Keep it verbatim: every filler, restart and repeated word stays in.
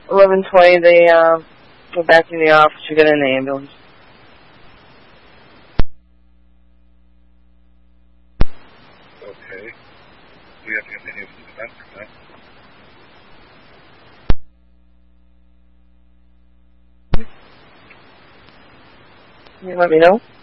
eleven twenty, they uh, go back in the office to get an ambulance. Okay. We have to continue with the defense now. Can you let me know?